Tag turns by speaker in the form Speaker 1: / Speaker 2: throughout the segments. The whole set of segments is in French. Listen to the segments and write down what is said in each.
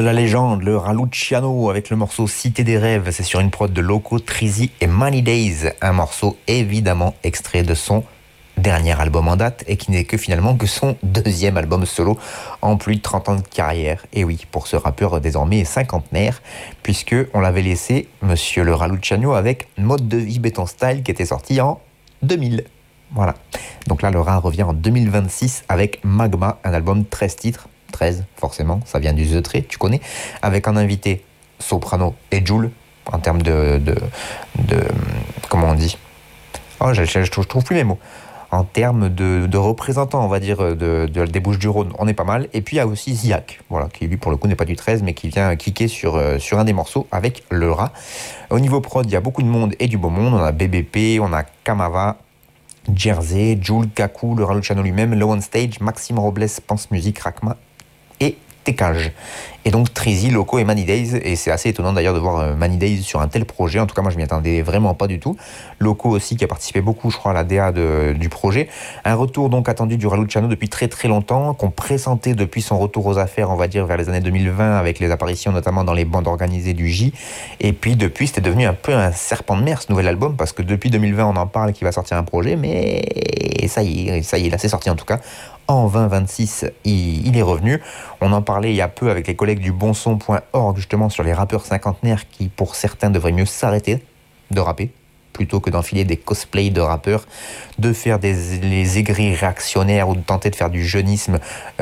Speaker 1: la légende, le Raluciano avec le morceau Cité des rêves. C'est sur une prod de Loco, Trizy et Money Days. Un morceau évidemment extrait de son dernier album en date et qui n'est que finalement que son deuxième album solo en plus de 30 ans de carrière. Et oui, pour ce rappeur désormais cinquantenaire, puisque on l'avait laissé, monsieur le Raluciano, avec Mode de vie béton style qui était sorti en 2000. Voilà. Donc là, le Rat revient en 2026 avec Magma, un album 13 titres. 13, forcément, ça vient du The Trait, tu connais, avec un invité soprano et Jul, en termes de comment on dit, je trouve plus mes mots, en termes de représentants, on va dire, des Bouches-du-Rhône, on est pas mal, et puis il y a aussi Ziak, voilà, qui lui, pour le coup, n'est pas du 13, mais qui vient kicker sur un des morceaux avec le Rat. Au niveau prod, il y a beaucoup de monde et du beau monde, on a BBP, on a Kamava, Jersey, Jul, Kaku, le Raluciano lui-même, Low on Stage, Maxime Robles, Pense Musique, Rakma et Técage. Et donc Trizy, Loco et Money Days, et c'est assez étonnant d'ailleurs de voir Money Days sur un tel projet, en tout cas moi je m'y attendais vraiment pas du tout. Loco aussi qui a participé beaucoup je crois à la DA du projet. Un retour donc attendu du Raluciano depuis très très longtemps, qu'on pressentait depuis son retour aux affaires on va dire vers les années 2020 avec les apparitions notamment dans les bandes organisées du J, et puis depuis c'était devenu un peu un serpent de mer ce nouvel album, parce que depuis 2020 on en parle qu'il va sortir un projet, mais ça y est, là c'est sorti en tout cas. En 2026, il est revenu. On en parlait il y a peu avec les collègues du bonson.org justement sur les rappeurs cinquantenaires qui pour certains devraient mieux s'arrêter de rapper plutôt que d'enfiler des cosplays de rappeurs, de faire les aigris réactionnaires ou de tenter de faire du jeunisme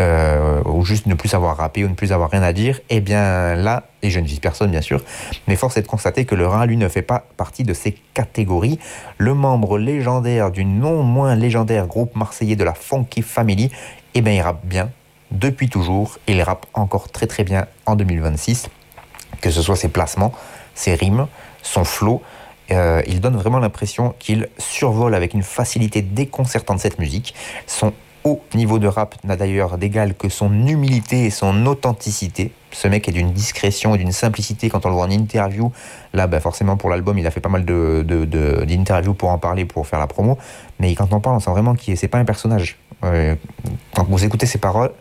Speaker 1: ou juste ne plus savoir rapper ou ne plus avoir rien à dire. Et bien là, et je ne vise personne bien sûr, mais force est de constater que le Rat lui ne fait pas partie de ces catégories. Le membre légendaire du non moins légendaire groupe marseillais de la Funky Family, eh bien il rappe bien depuis toujours et il rappe encore très très bien en 2026, que ce soit ses placements, ses rimes, son flow. Il donne vraiment l'impression qu'il survole avec une facilité déconcertante cette musique. Son haut niveau de rap n'a d'ailleurs d'égal que son humilité et son authenticité. Ce mec est d'une discrétion et d'une simplicité quand on le voit en interview. Là, forcément pour l'album, il a fait pas mal d'interviews pour en parler, pour faire la promo. Mais quand on parle, on sent vraiment que c'est pas un personnage. Quand vous écoutez ses paroles,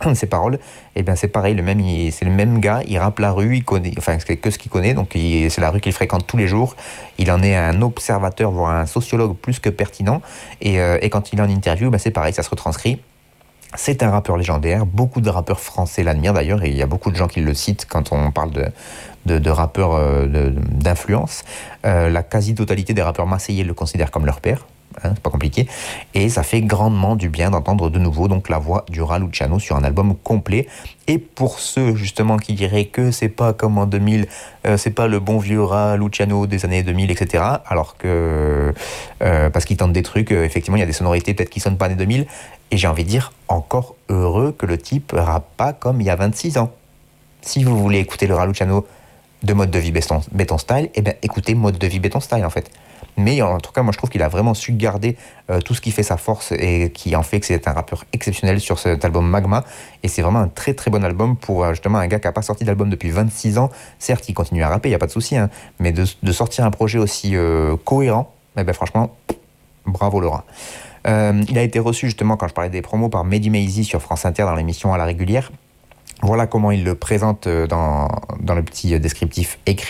Speaker 1: et bien c'est pareil, c'est le même gars, il rappe la rue, il connaît, enfin c'est que ce qu'il connaît, donc c'est la rue qu'il fréquente tous les jours. Il en est un observateur, voire un sociologue plus que pertinent. Et quand il est en interview, c'est pareil, ça se retranscrit. C'est un rappeur légendaire, beaucoup de rappeurs français l'admirent d'ailleurs, et il y a beaucoup de gens qui le citent quand on parle de rappeurs d'influence. La quasi-totalité des rappeurs marseillais le considèrent comme leur père. C'est pas compliqué, et ça fait grandement du bien d'entendre de nouveau donc la voix du Raluciano sur un album complet. Et pour ceux justement qui diraient que c'est pas comme en 2000, c'est pas le bon vieux Raluciano des années 2000, etc. Alors que parce qu'il tente des trucs, effectivement il y a des sonorités peut-être qui sonnent pas des 2000, et j'ai envie de dire encore heureux que le type rappe pas comme il y a 26 ans. Si vous voulez écouter le Raluciano de Mode de vie béton style, eh bien écoutez Mode de vie béton style en fait. Mais en tout cas, moi je trouve qu'il a vraiment su garder tout ce qui fait sa force et qui en fait que c'est un rappeur exceptionnel sur cet album Magma. Et c'est vraiment un très très bon album pour justement un gars qui n'a pas sorti d'album depuis 26 ans. Certes, il continue à rapper, il n'y a pas de souci, mais de sortir un projet aussi cohérent, franchement, bravo Laura. Il a été reçu justement, quand je parlais des promos, par Mehdi Maizi sur France Inter dans l'émission À la régulière. Voilà comment il le présente dans le petit descriptif écrit